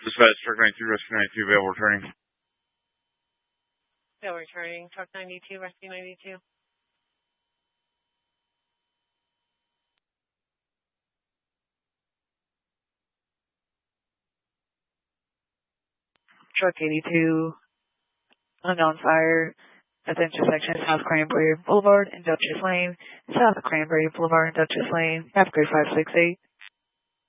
Dispatch, truck 92, rescue 92, available returning. Available returning, truck 92, rescue 92. Truck 82, unknown fire at the intersection of South Cranberry Boulevard and Duchess Lane, south of Cranberry Boulevard and Duchess Lane, half grade 568.